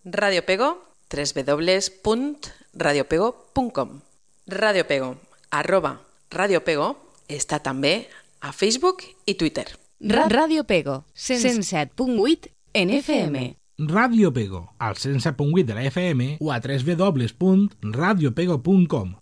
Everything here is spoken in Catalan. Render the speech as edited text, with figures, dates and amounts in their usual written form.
Radio Pego, www.radiopego.com. Radio Pego, @Radio Pego, està també a Facebook i Twitter. Radio Pego, 107.8 en FM. Radio Pego, al 107.8 de la FM o a www.radiopego.com.